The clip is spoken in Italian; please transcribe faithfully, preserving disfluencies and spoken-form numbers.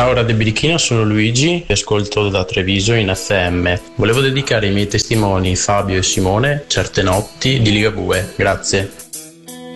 Ciao Radio Birichino, sono Luigi, ti ascolto da Treviso in F M. Volevo dedicare ai miei testimoni Fabio e Simone Certe notti di Ligabue. Grazie.